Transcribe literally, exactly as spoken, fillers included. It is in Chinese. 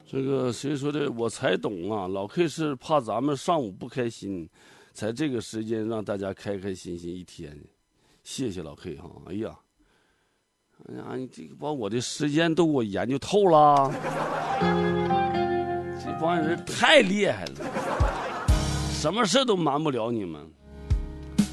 这个谁说的？我才懂啊！老 K 是怕咱们上午不开心，才这个时间让大家开开心心一天。谢谢老 K 哈！哎呀，哎呀，你这个把我的时间都给我研究透了，这帮人太厉害了，什么事都瞒不了你们。